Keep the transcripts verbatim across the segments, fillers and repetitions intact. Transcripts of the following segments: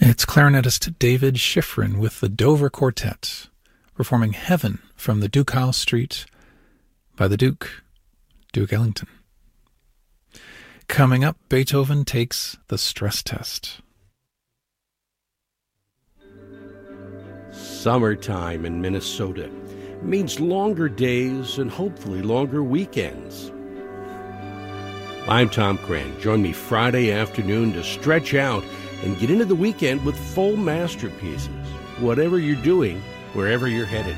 It's clarinetist David Schifrin with the Dover Quartet, performing Heaven from the Duke House Street by the Duke, Duke Ellington. Coming up, Beethoven takes the stress test. Summertime in Minnesota means longer days and hopefully longer weekends. I'm Tom Cran. Join me Friday afternoon to stretch out and get into the weekend with full masterpieces, whatever you're doing, wherever you're headed.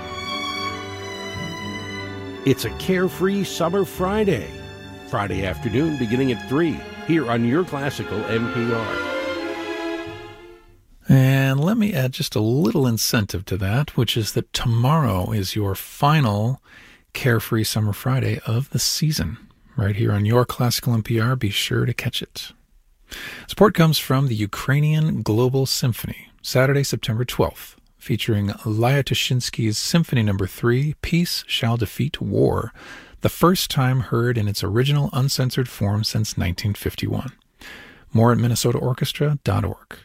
It's a carefree summer Friday. Friday afternoon beginning at three, here on Your Classical N P R. And let me add just a little incentive to that, which is that tomorrow is your final Carefree Summer Friday of the season. Right here on Your Classical N P R, be sure to catch it. Support comes from the Ukrainian Global Symphony, Saturday, September twelfth, featuring Lyutoshinsky's Symphony Number three, Peace Shall Defeat War, the first time heard in its original uncensored form since nineteen fifty-one. More at minnesota orchestra dot org.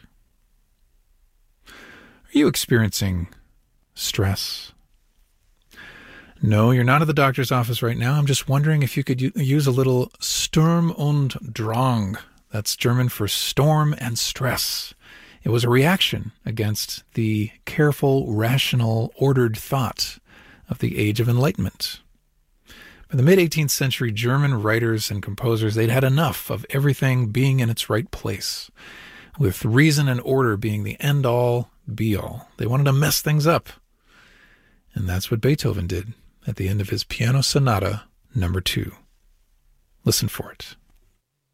Are you experiencing stress? No, you're not at the doctor's office right now. I'm just wondering if you could u- use a little Sturm und Drang. That's German for storm and stress. It was a reaction against the careful, rational, ordered thought of the Age of Enlightenment. By the mid-eighteenth century, German writers and composers, they'd had enough of everything being in its right place, with reason and order being the end-all, be-all. They wanted to mess things up. And that's what Beethoven did at the end of his Piano Sonata Number two. Listen for it.